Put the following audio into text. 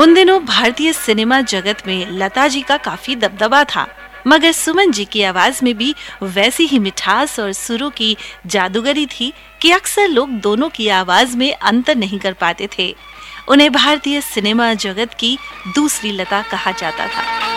उन दिनों भारतीय सिनेमा जगत में लता जी का काफी दबदबा था, मगर सुमन जी की आवाज में भी वैसी ही मिठास और सुरों की जादूगरी थी कि अक्सर लोग दोनों की आवाज में अंतर नहीं कर पाते थे। उन्हें भारतीय सिनेमा जगत की दूसरी लता कहा जाता था।